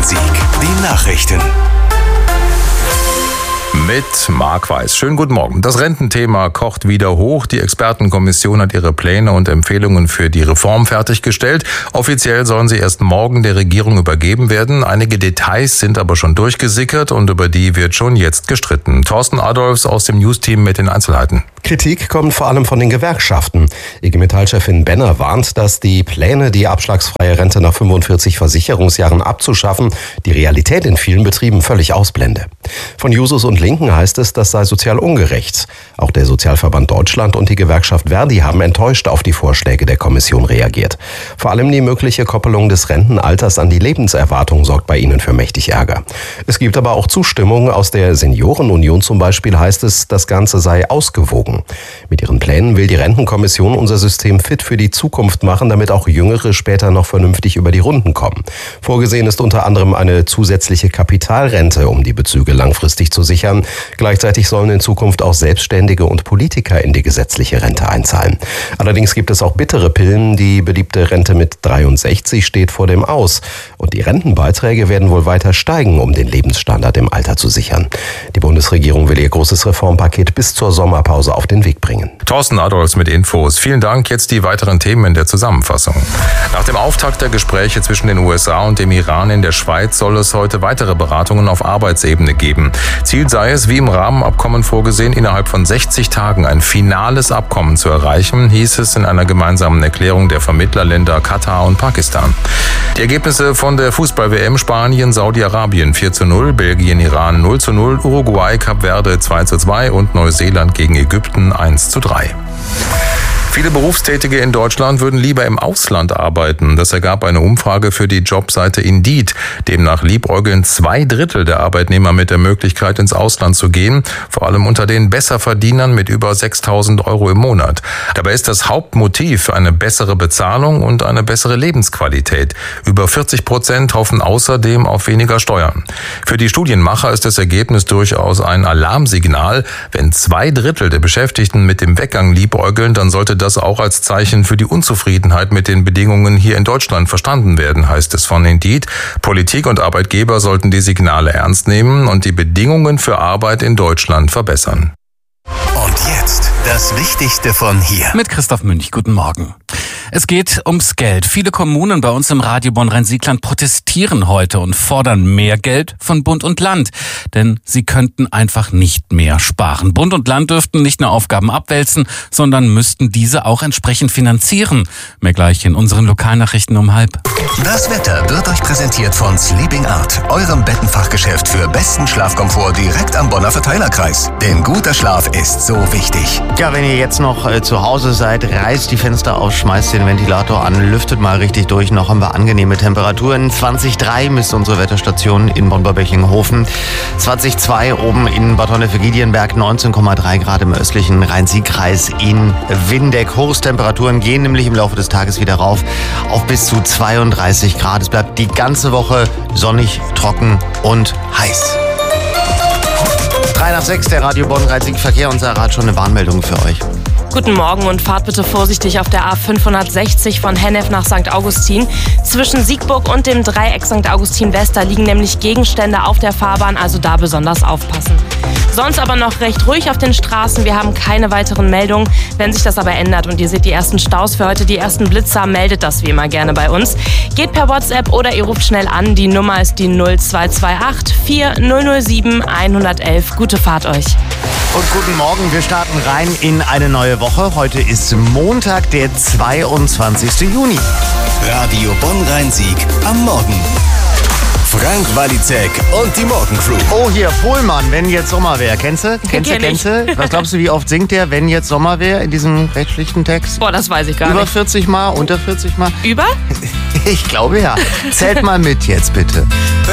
Bonn-Rhein-Sieg. Die Nachrichten. Mit Marc Weiß. Schönen guten Morgen. Das Rententhema kocht wieder hoch. Die Expertenkommission hat ihre Pläne und Empfehlungen für die Reform fertiggestellt. Offiziell sollen sie erst morgen der Regierung übergeben werden. Einige Details sind aber schon durchgesickert und über die wird schon jetzt gestritten. Thorsten Adolfs aus dem News-Team mit den Einzelheiten. Kritik kommt vor allem von den Gewerkschaften. IG Metall-Chefin Benner warnt, dass die Pläne, die abschlagsfreie Rente nach 45 Versicherungsjahren abzuschaffen, die Realität in vielen Betrieben völlig ausblende. Von Jusos und Linken heißt es, das sei sozial ungerecht. Auch der Sozialverband Deutschland und die Gewerkschaft Verdi haben enttäuscht auf die Vorschläge der Kommission reagiert. Vor allem die mögliche Koppelung des Rentenalters an die Lebenserwartung sorgt bei ihnen für mächtig Ärger. Es gibt aber auch Zustimmung. Aus der Seniorenunion zum Beispiel heißt es, das Ganze sei ausgewogen. Mit ihren Plänen will die Rentenkommission unser System fit für die Zukunft machen, damit auch Jüngere später noch vernünftig über die Runden kommen. Vorgesehen ist unter anderem eine zusätzliche Kapitalrente, um die Bezüge langfristig zu sichern. Gleichzeitig sollen in Zukunft auch Selbstständige und Politiker in die gesetzliche Rente einzahlen. Allerdings gibt es auch bittere Pillen. Die beliebte Rente mit 63 steht vor dem Aus. Und die Rentenbeiträge werden wohl weiter steigen, um den Lebensstandard im Alter zu sichern. Die Bundesregierung will ihr großes Reformpaket bis zur Sommerpause auf den Weg bringen. Thorsten Adolfs mit Infos. Vielen Dank. Jetzt die weiteren Themen in der Zusammenfassung. Nach dem Auftakt der Gespräche zwischen den USA und dem Iran in der Schweiz soll es heute weitere Beratungen auf Arbeitsebene geben. Ziel sei es, wie im Rahmenabkommen vorgesehen, innerhalb von 60 Tagen ein finales Abkommen zu erreichen, hieß es in einer gemeinsamen Erklärung der Vermittlerländer Katar und Pakistan. Die Ergebnisse von der Fußball-WM: Spanien, Saudi-Arabien 4:0, Belgien, Iran 0:0, Uruguay, Kap Verde 2:2 und Neuseeland gegen Ägypten 1:3. Viele Berufstätige in Deutschland würden lieber im Ausland arbeiten. Das ergab eine Umfrage für die Jobseite Indeed. Demnach liebäugeln 2/3 der Arbeitnehmer mit der Möglichkeit, ins Ausland zu gehen. Vor allem unter den Besserverdienern mit über 6.000 Euro im Monat. Dabei ist das Hauptmotiv eine bessere Bezahlung und eine bessere Lebensqualität. Über 40% hoffen außerdem auf weniger Steuern. Für die Studienmacher ist das Ergebnis durchaus ein Alarmsignal. Wenn 2/3 der Beschäftigten mit dem Weggang liebäugeln, dann sollte das auch als Zeichen für die Unzufriedenheit mit den Bedingungen hier in Deutschland verstanden werden, heißt es von Indeed. Politik und Arbeitgeber sollten die Signale ernst nehmen und die Bedingungen für Arbeit in Deutschland verbessern. Und jetzt das Wichtigste von hier. Mit Christoph Münch, guten Morgen. Es geht ums Geld. Viele Kommunen bei uns im Radio Bonn-Rhein-Sieg-Land protestieren heute und fordern mehr Geld von Bund und Land. Denn sie könnten einfach nicht mehr sparen. Bund und Land dürften nicht nur Aufgaben abwälzen, sondern müssten diese auch entsprechend finanzieren. Mehr gleich in unseren Lokalnachrichten um 12:30. Das Wetter wird euch präsentiert von Sleeping Art, eurem Bettenfachgeschäft für besten Schlafkomfort direkt am Bonner Verteilerkreis. Denn guter Schlaf ist so wichtig. Ja, wenn ihr jetzt noch zu Hause seid, reißt die Fenster auf, schmeißt den Ventilator an, lüftet mal richtig durch. Noch haben wir angenehme Temperaturen. 20,3 misst unsere Wetterstation in Bonn-Böbbechinghofen. 20,2 oben in Bad Honnef-Giedienberg, 19,3 Grad im östlichen Rhein-Sieg-Kreis in Windeck. Hochstemperaturen gehen nämlich im Laufe des Tages wieder rauf auf bis zu 32 Grad. Es bleibt die ganze Woche sonnig, trocken und heiß. 3:06, der Radio Bonn-Rhein-Sieg-Verkehr. Und Sarah hat schon eine Warnmeldung für euch. Guten Morgen und fahrt bitte vorsichtig auf der A560 von Hennef nach St. Augustin. Zwischen Siegburg und dem Dreieck St. Augustin West, da liegen nämlich Gegenstände auf der Fahrbahn, also da besonders aufpassen. Sonst aber noch recht ruhig auf den Straßen. Wir haben keine weiteren Meldungen. Wenn sich das aber ändert und ihr seht die ersten Staus für heute, die ersten Blitzer, meldet das wie immer gerne bei uns. Geht per WhatsApp oder ihr ruft schnell an. Die Nummer ist die 0228 4007 111. Gute Fahrt euch. Und guten Morgen, wir starten rein in eine neue Woche. Heute ist Montag, der 22. Juni. Radio Bonn-Rhein-Sieg am Morgen. Frank Walizek und die Morgencrew. Oh, hier, Pohlmann, wenn jetzt Sommer wäre. Kennst du? Kennst du? Was glaubst du, wie oft singt der, wenn jetzt Sommer wäre, in diesem recht schlichten Text? Boah, das weiß ich gar nicht. Über 40 Mal, unter 40 Mal? Über? Ich glaube ja. Zählt mal mit jetzt, bitte.